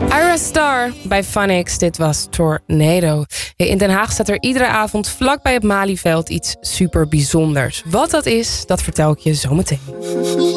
Ira Star bij Phonics, dit was Tornado. In Den Haag staat er iedere avond vlak bij het Malieveld iets super bijzonders. Wat dat is, dat vertel ik je zo meteen.